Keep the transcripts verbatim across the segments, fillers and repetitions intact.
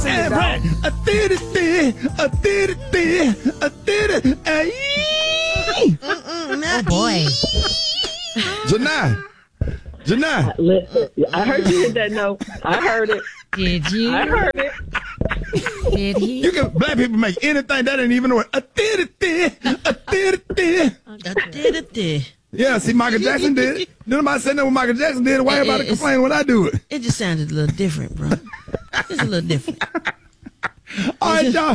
And right, a thirty, a thirty, a thirty, oh boy. Janai, Janai. Listen, I heard you hit that note. I heard it. Did you? I heard it. Did he? You can black people make anything that ain't even know it. A thirty, a thirty. A thirty. Yeah, see, Michael Jackson did it. Nobody said that when Michael Jackson did it. Why everybody complain when I do it? It just sounded a little different, bro. It's a little different. All right, y'all.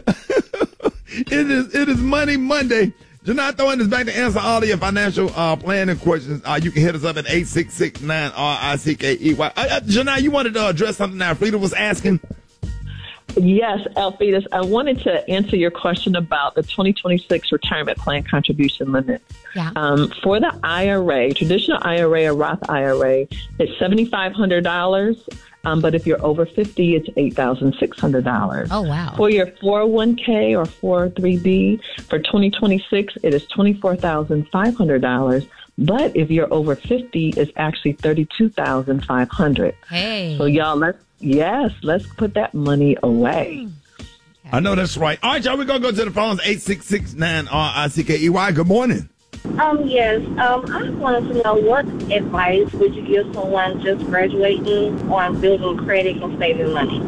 it is it is Money Monday. Janai throwing this back to answer all of your financial uh, planning questions. Uh, you can hit us up at eight six six nine R I C K E Y. Uh, uh, Janai, you wanted to address something that Frida was asking? Yes, Alphetus, I wanted to answer your question about the twenty twenty-six retirement plan contribution limit. Yeah. Um, for the I R A, traditional I R A or Roth I R A, it's seven thousand five hundred dollars. Um, but if you're over fifty, it's eight thousand six hundred dollars. Oh, wow. For your four oh one k or four oh three b, for twenty twenty-six, it is twenty-four thousand five hundred dollars. But if you're over fifty, it's actually thirty-two thousand five hundred dollars. Hey. So, y'all, let's, yes, let's put that money away. I know that's right. All right, y'all, we're going to go to the phones, eight six six nine R I C K E Y. Good morning. Um, yes. Um, I wanted to know, what advice would you give someone just graduating on building credit and saving money?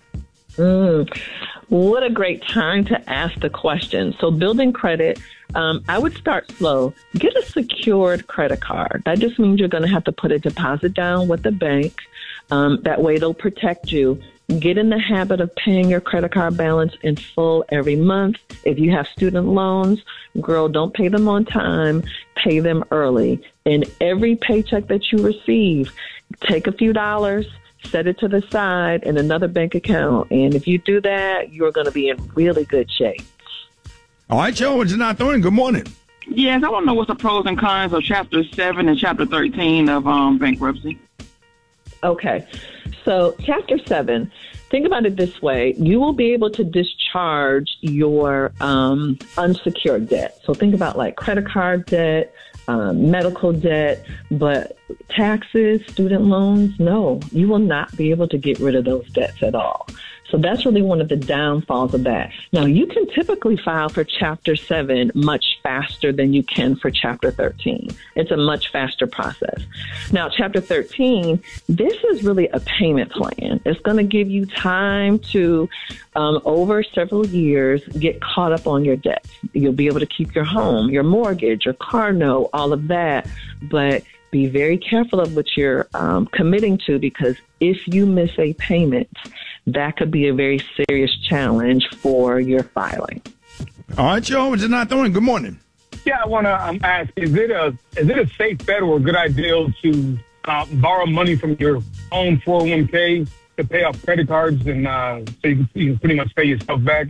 Mm, what a great time to ask the question. So building credit, um, I would start slow. Get a secured credit card. That just means you're going to have to put a deposit down with the bank. Um, that way it'll protect you. Get in the habit of paying your credit card balance in full every month. If you have student loans, girl, don't pay them on time. Pay them early. And every paycheck that you receive, take a few dollars, set it to the side in another bank account. And if you do that, you're going to be in really good shape. All right, y'all, what you not doing? Good morning. Yes, I want to know what's the pros and cons of Chapter seven and Chapter thirteen of um, bankruptcy. Okay. So Chapter seven, think about it this way. You will be able to discharge your um, unsecured debt. So think about like credit card debt, um, medical debt, but taxes, student loans, no, you will not be able to get rid of those debts at all. So that's really one of the downfalls of that. Now, you can typically file for Chapter seven much faster than you can for Chapter thirteen. It's a much faster process. Now, Chapter thirteen, this is really a payment plan. It's going to give you time to, um, over several years, get caught up on your debts. You'll be able to keep your home, your mortgage, your car note, all of that, but be very careful of what you're um, committing to, because if you miss a payment, that could be a very serious challenge for your filing. All right, y'all, what you not doing? Good morning. Yeah, I want to um, ask, is it a is it a safe bet or a good idea to uh, borrow money from your own four oh one k to pay off credit cards and uh, so you can, you can pretty much pay yourself back?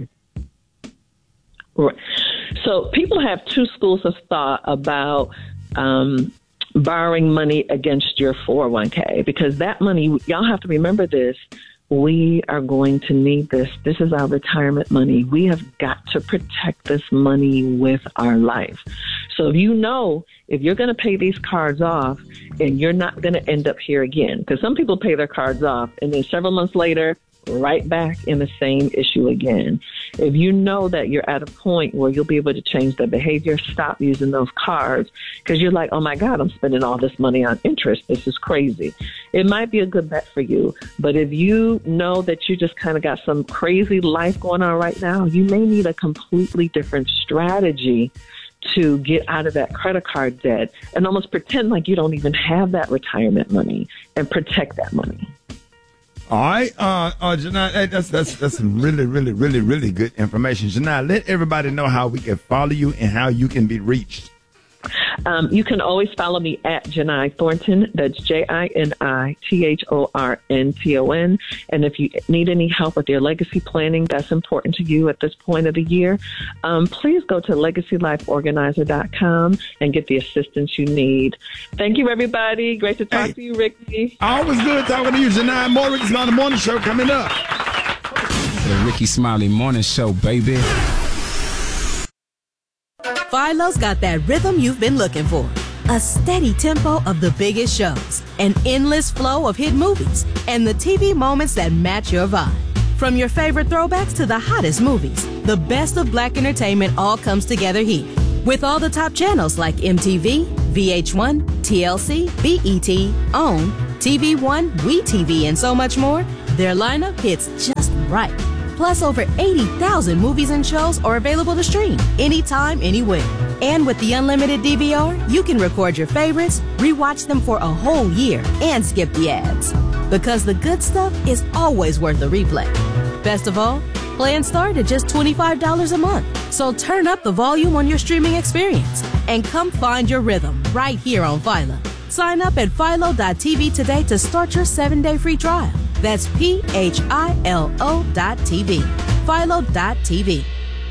Right. So people have two schools of thought about um, borrowing money against your four oh one k, because that money, y'all have to remember this, we are going to need this. This is our retirement money. We have got to protect this money with our life. So if you know, if you're going to pay these cards off and you're not going to end up here again, because some people pay their cards off and then several months later, right back in the same issue again. If you know that you're at a point where you'll be able to change the behavior, stop using those cards, because you're like, oh my God, I'm spending all this money on interest. This is crazy. It might be a good bet for you. But if you know that you just kind of got some crazy life going on right now, you may need a completely different strategy to get out of that credit card debt and almost pretend like you don't even have that retirement money and protect that money. All right, uh, uh, Janai, hey, that's that's that's some really, really, really, really good information. Janai, let everybody know how we can follow you and how you can be reached. Um, you can always follow me at Janai Thornton. That's J I N I T H O R N T O N. And if you need any help with your legacy planning that's important to you at this point of the year, um, please go to legacy life organizer dot com and get the assistance you need. Thank you, everybody. Great to talk hey, to you, Ricky. Always good talking to you, Janai. More Ricky Smiley Morning Show coming up. The Ricky Smiley Morning Show, baby. Philo's got that rhythm you've been looking for. A steady tempo of the biggest shows, an endless flow of hit movies, and the T V moments that match your vibe. From your favorite throwbacks to the hottest movies, the best of Black entertainment all comes together here. With all the top channels like M T V, V H one, T L C, B E T, OWN, T V One, WeTV, and so much more, their lineup hits just right. Plus, over eighty thousand movies and shows are available to stream anytime, anywhere. And with the unlimited D V R, you can record your favorites, rewatch them for a whole year, and skip the ads. Because the good stuff is always worth a replay. Best of all, plans start at just twenty-five dollars a month. So turn up the volume on your streaming experience and come find your rhythm right here on Philo. Sign up at philo dot t v today to start your seven-day free trial. That's P H I L O dot T V. Philo dot T V.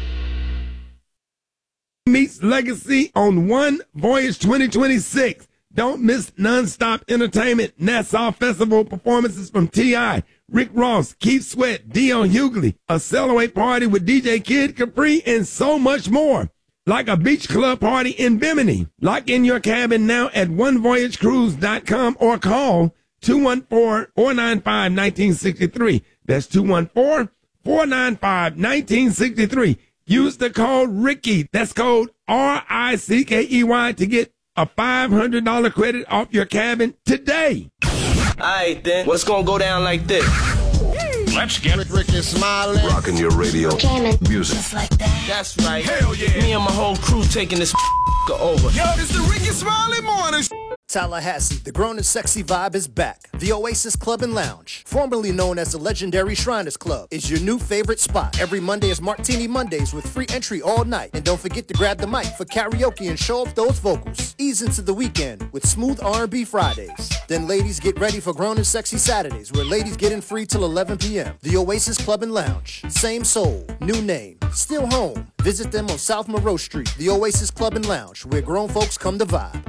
Meets Legacy on One Voyage twenty twenty-six. Don't miss nonstop entertainment, Nassau Festival performances from T I, Rick Ross, Keith Sweat, Dion Hughley, a Celebrate party with D J Kid Capri, and so much more. Like a beach club party in Bimini. Lock in your cabin now at one voyage cruise dot com or call two one four, four nine five, one nine six three. That's two one four, four nine five, one nine six three. Use the code Ricky. That's code R I C K E Y to get a five hundred dollars credit off your cabin today. All right, then. What's going to go down like this? Let's get Rick, Ricky Smiley. Rocking your radio. Jamming. Music. Just like that. That's right. Hell yeah. Me and my whole crew taking this over. Yo, it's the Ricky Smiley Morning. Tallahassee, the grown and sexy vibe is back. The Oasis Club and Lounge, formerly known as the legendary Shriners Club, is your new favorite spot. Every Monday is Martini Mondays with free entry all night. And don't forget to grab the mic for karaoke and show off those vocals. Ease into the weekend with smooth R and B Fridays. Then ladies get ready for grown and sexy Saturdays, where ladies get in free till eleven p.m. The Oasis Club and Lounge, same soul, new name, still home. Visit them on South Monroe Street, the Oasis Club and Lounge, where grown folks come to vibe.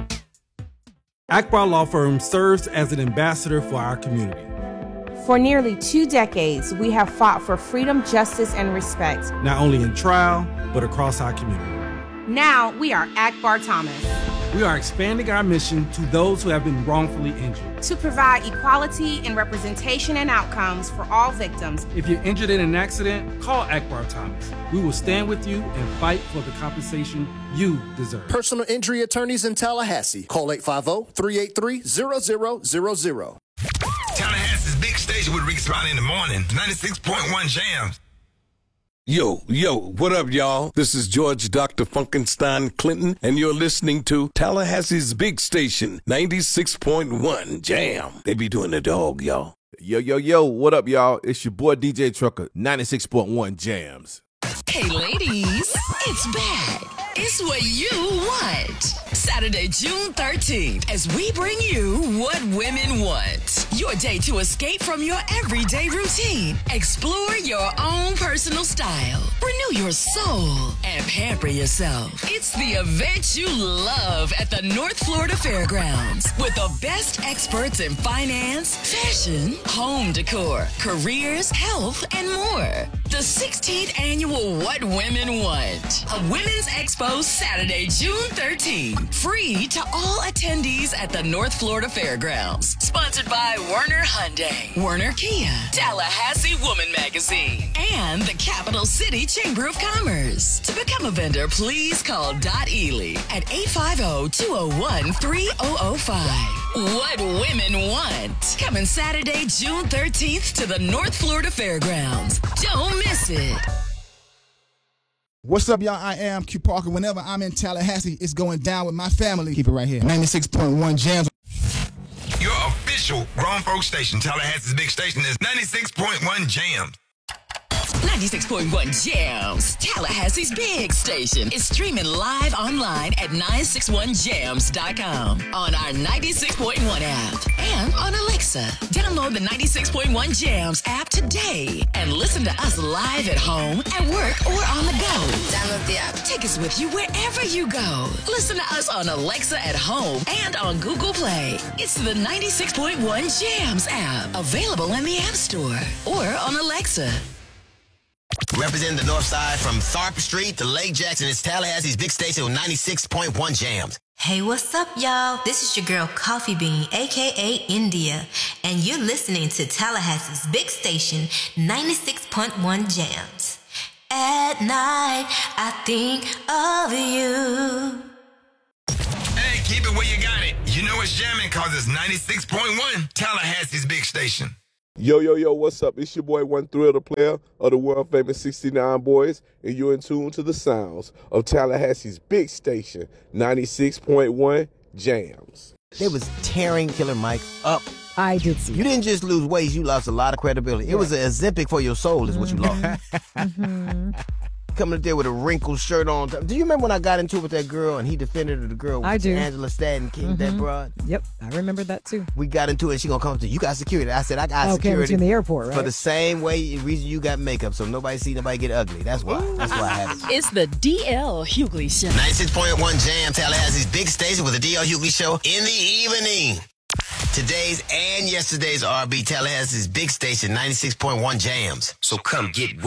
Akbar Law Firm serves as an ambassador for our community. For nearly two decades, we have fought for freedom, justice, and respect. Not only in trial, but across our community. Now we are Akbar Thomas. We are expanding our mission to those who have been wrongfully injured. To provide equality and representation and outcomes for all victims. If you're injured in an accident, call Akbar Thomas. We will stand with you and fight for the compensation you deserve. Personal injury attorneys in Tallahassee. Call eight five zero, three eight three, zero zero zero zero. Tallahassee's big station with Ricky Smiley in the morning. ninety-six point one Jams. Yo, yo, what up, y'all? This is George Doctor Funkenstein Clinton, and you're listening to Tallahassee's big station, ninety-six point one Jam. They be doing the dog, y'all. Yo, yo, yo, what up, y'all? It's your boy D J Trucker, ninety-six point one Jams. Hey, ladies, it's back. It's what you want. Saturday, June thirteenth, as we bring you what women want. Your day to escape from your everyday routine. Explore your own personal style. Renew your soul and pamper yourself. It's the event you love at the North Florida Fairgrounds with the best experts in finance, fashion, home decor, careers, health, and more. The sixteenth annual What Women Want. A women's expo Saturday, June thirteenth. Free to all attendees at the North Florida Fairgrounds. Sponsored by Werner Hyundai, Werner Kia, Tallahassee Woman Magazine, and the Capital City Chamber of Commerce. To become a vendor, please call Dot Ely at eight five zero, two zero one, three zero zero five. What Women Want. Coming Saturday, June thirteenth to the North Florida Fairgrounds. Don't miss it. What's up, y'all? I am Q Parker. Whenever I'm in Tallahassee, it's going down with my family. Keep it right here. ninety-six point one Jams. Your official grown folk station, Tallahassee's big station, is ninety-six point one Jams. ninety-six point one Jams, Tallahassee's big station, is streaming live online at nine six one jams dot com, on our ninety-six point one app, and on Alexa. Download the ninety-six point one Jams app today and listen to us live at home, at work, or on the go. Download the app. Take us with you wherever you go. Listen to us on Alexa at home and on Google Play. It's the ninety-six point one Jams app, available in the App Store or on Alexa. Representing the North Side from Tharp Street to Lake Jackson, it's Tallahassee's big station with ninety-six point one Jams. Hey, what's up, y'all? This is your girl Coffee Bean, aka India, and you're listening to Tallahassee's big station, ninety-six point one Jams. At night, I think of you. Hey, keep it where you got it. You know it's jamming cause it's ninety-six point one, Tallahassee's big station. Yo, yo, yo, what's up? It's your boy, One Thrill, the player of the world-famous sixty-nine Boys, and you're in tune to the sounds of Tallahassee's big station, ninety-six point one Jams. They was tearing Killer Mike up. I did see You that. didn't just lose weight, you lost a lot of credibility. It Yeah. was an Ozempic for your soul is what you lost. Mm-hmm. Coming up there with a wrinkled shirt on. Do you remember when I got into it with that girl and he defended her, the girl? I do. Angela Staten King, that Mhm. broad. Yep, I remember that too. We got into it and she gonna come to you got security. I said, I got Okay, security. but you in the airport, right? For the same way reason you got makeup, so nobody see nobody get ugly. That's why. That's why I have it. It's the D L Hughley Show. ninety-six point one Jam, Tallahassee's big station with the D L Hughley Show in the evening. Today's and yesterday's R B, Tallahassee's big station, ninety-six point one Jams. So come get